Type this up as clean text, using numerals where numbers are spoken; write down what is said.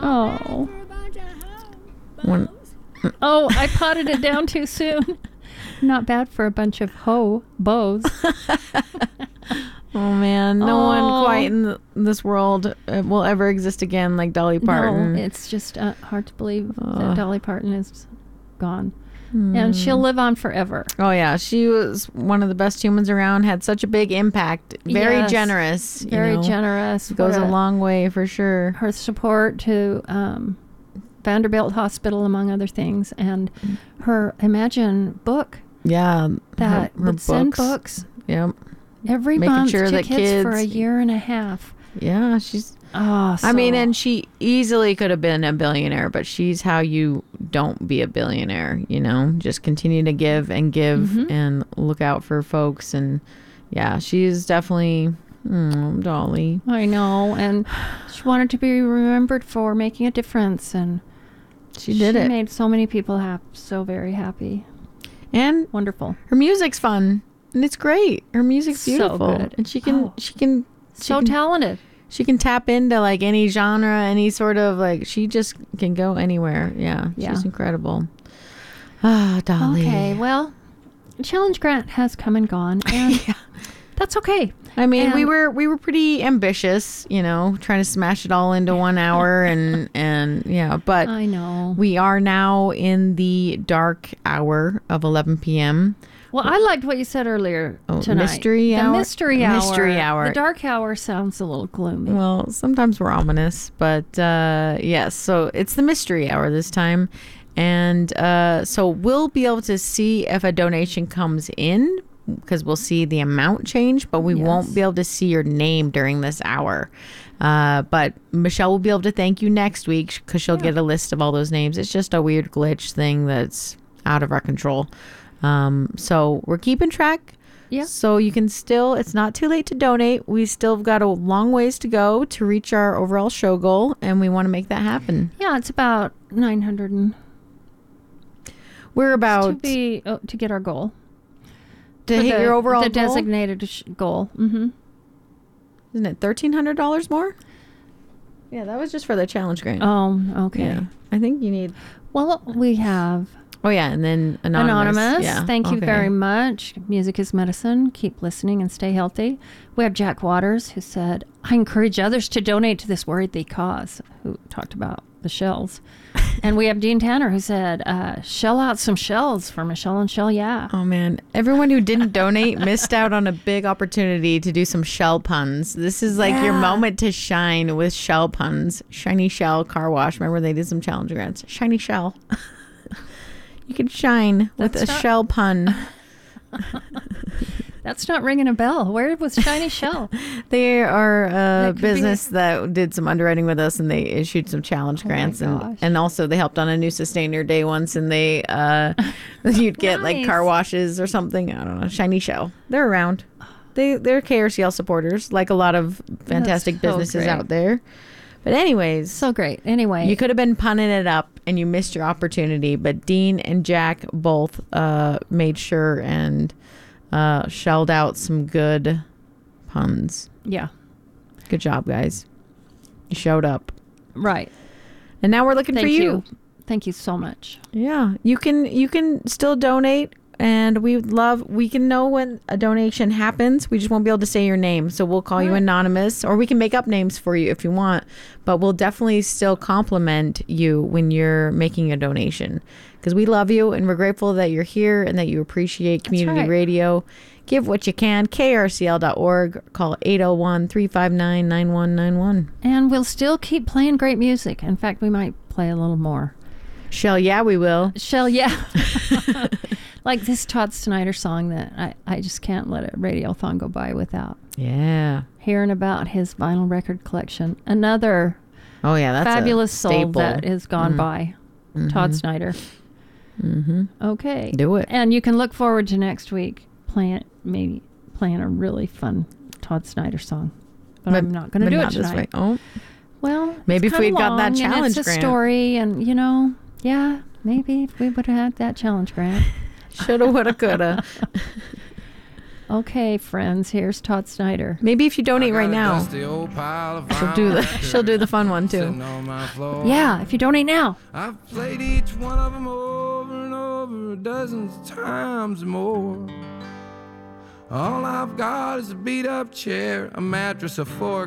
Oh. When, Oh, I potted it down too soon. Not bad for a bunch of bows. oh man, no one quite in this world will ever exist again like Dolly Parton. No, it's just hard to believe that Dolly Parton is gone. And she'll live on forever. Oh yeah, she was one of the best humans around, had such a big impact. Very generous. Very generous. Goes a long way for sure. Her support to Vanderbilt Hospital, among other things, and her Imagine book. Yeah. That her would send books. Yep. Every Making month sure to that kids for a year and a half. Yeah, she's... Oh, I mean, and she easily could have been a billionaire, but she's how you don't be a billionaire, you know? Just continue to give and and look out for folks. And yeah, she's definitely Dolly. I know. And she wanted to be remembered for making a difference. And she did it. She made so many people so very happy. And wonderful. Her music's fun. And it's great. Her music's beautiful. So good. And she can talented. She can tap into like any genre, any sort of like, she just can go anywhere. Yeah. She's incredible. Ah, Dolly. Okay. Well, Challenge Grant has come and gone, and that's okay. I mean, we were pretty ambitious, you know, trying to smash it all into 1 hour and yeah, but I know. We are now in the dark hour of 11 p.m. Well, I liked what you said earlier tonight. Mystery hour? The mystery hour. Mystery hour. The dark hour sounds a little gloomy. Well, sometimes we're ominous, but yes, so it's the mystery hour this time. And so we'll be able to see if a donation comes in because we'll see the amount change, but we won't be able to see your name during this hour. But Michelle will be able to thank you next week because she'll get a list of all those names. It's just a weird glitch thing that's out of our control. So we're keeping track. Yeah. So you can still, it's not too late to donate. We still got a long ways to go to reach our overall show goal, and we want to make that happen. Yeah, it's about 900 and we're about to get our goal. To hit your overall the goal? designated goal. Mm-hmm. Isn't it $1,300 more? Yeah, that was just for the challenge grant. Oh, okay. Yeah. I think you need. Well, we have. Oh yeah, and then Anonymous. Yeah. Thank you very much. Music is medicine. Keep listening and stay healthy. We have Jack Waters, who said, "I encourage others to donate to this worthy cause." Who talked about the shells. And we have Dean Tanner, who said, "Shell out some shells for Michelle and Shell." Yeah. Oh man, everyone who didn't donate missed out on a big opportunity to do some shell puns. This is like your moment to shine with shell puns. Shiny Shell Car Wash. Remember they did some challenge grants. Shiny Shell. You can shine with a shell pun. That's not ringing a bell. Where was Shiny Shell? They are a business that did some underwriting with us, and they issued some challenge grants, and also they helped on a new Sustainer Day once, and they you'd get like car washes or something. I don't know. Shiny Shell. They're around. They're KRCL supporters, like a lot of fantastic businesses out there. But anyways. So great. Anyway. You could have been punning it up and you missed your opportunity. But Dean and Jack both made sure and shelled out some good puns. Yeah. Good job, guys. You showed up. Right. And now we're looking for you. Thank you so much. Yeah. You can still donate. And we can know when a donation happens. We just won't be able to say your name. So we'll call you anonymous, or we can make up names for you if you want. But we'll definitely still compliment you when you're making a donation. Because we love you and we're grateful that you're here and that you appreciate community radio. Give what you can. krcl.org. Call 801-359-9191. And we'll still keep playing great music. In fact, we might play a little more. Shell, yeah, we will. Shell, yeah. Like this Todd Snyder song that I just can't let a radiothon go by without. Yeah. Hearing about his vinyl record collection. Another that's fabulous soul staple. that has gone by. Todd Snyder. Mm-hmm. Okay. Do it. And you can look forward to next week playing a really fun Todd Snyder song. But I'm not going to do it tonight. Oh. Well, maybe if we'd got that challenge grant. It's grant. a story, and maybe if we would have had that challenge grant. Shoulda, woulda, coulda. Okay, friends, here's Todd Snyder. Maybe if you donate right now, she'll do the fun one too. Yeah, if you donate now. I've played each one of them over and over dozens of times more. All I've got is a beat-up chair, a mattress, a fork,